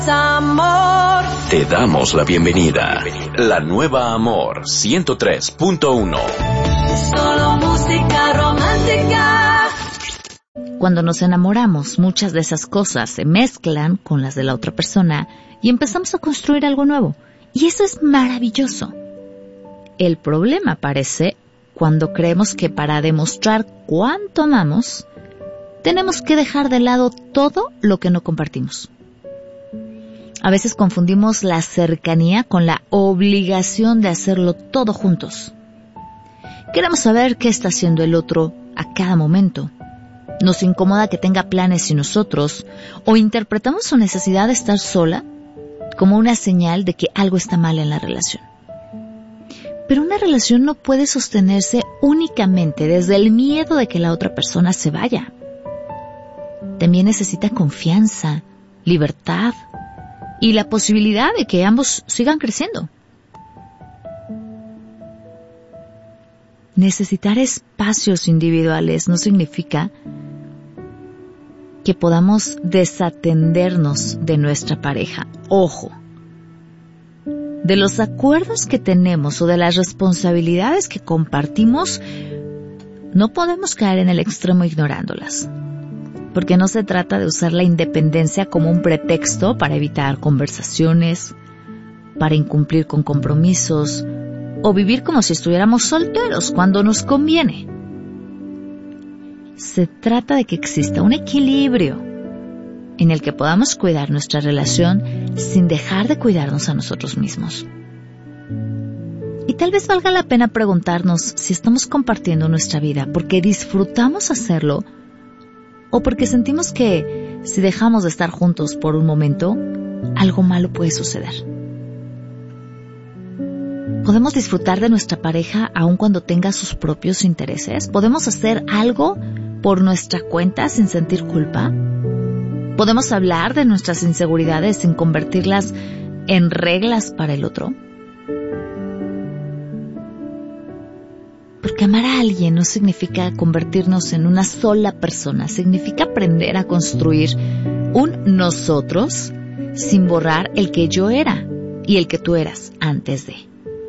Amor. Te damos la bienvenida. La nueva Amor 103.1. Solo música romántica. Cuando nos enamoramos, muchas de esas cosas se mezclan con las de la otra persona y empezamos a construir algo nuevo. Y eso es maravilloso. El problema aparece cuando creemos que para demostrar cuánto amamos, tenemos que dejar de lado todo lo que no compartimos. A veces confundimos la cercanía con la obligación de hacerlo todo juntos. Queremos saber qué está haciendo el otro a cada momento. Nos incomoda que tenga planes sin nosotros, o interpretamos su necesidad de estar sola como una señal de que algo está mal en la relación. Pero una relación no puede sostenerse únicamente desde el miedo de que la otra persona se vaya. También necesita confianza, libertad y la posibilidad de que ambos sigan creciendo. Necesitar espacios individuales no significa que podamos desatendernos de nuestra pareja. Ojo, de los acuerdos que tenemos o de las responsabilidades que compartimos, no podemos caer en el extremo ignorándolas. Porque no se trata de usar la independencia como un pretexto para evitar conversaciones, para incumplir con compromisos o vivir como si estuviéramos solteros cuando nos conviene. Se trata de que exista un equilibrio en el que podamos cuidar nuestra relación sin dejar de cuidarnos a nosotros mismos. Y tal vez valga la pena preguntarnos si estamos compartiendo nuestra vida porque disfrutamos hacerlo o porque sentimos que si dejamos de estar juntos por un momento, algo malo puede suceder. ¿Podemos disfrutar de nuestra pareja aun cuando tenga sus propios intereses? ¿Podemos hacer algo por nuestra cuenta sin sentir culpa? ¿Podemos hablar de nuestras inseguridades sin convertirlas en reglas para el otro? Porque amar a alguien no significa convertirnos en una sola persona, significa aprender a construir un nosotros sin borrar el que yo era y el que tú eras antes de.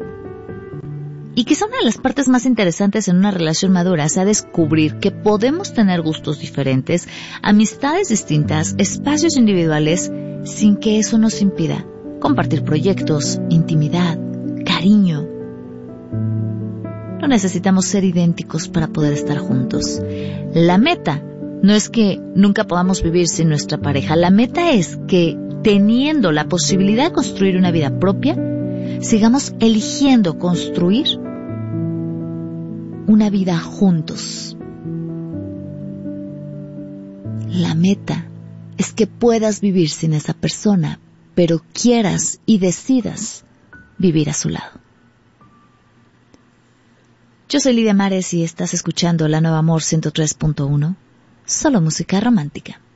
Y quizá una de las partes más interesantes en una relación madura sea descubrir que podemos tener gustos diferentes, amistades distintas, espacios individuales, sin que eso nos impida compartir proyectos, intimidad, cariño. No necesitamos ser idénticos para poder estar juntos. La meta no es que nunca podamos vivir sin nuestra pareja. La meta es que, teniendo la posibilidad de construir una vida propia, sigamos eligiendo construir una vida juntos. La meta es que puedas vivir sin esa persona, pero quieras y decidas vivir a su lado. Yo soy Lidia Mares y estás escuchando La Nueva Amor 103.1, solo música romántica.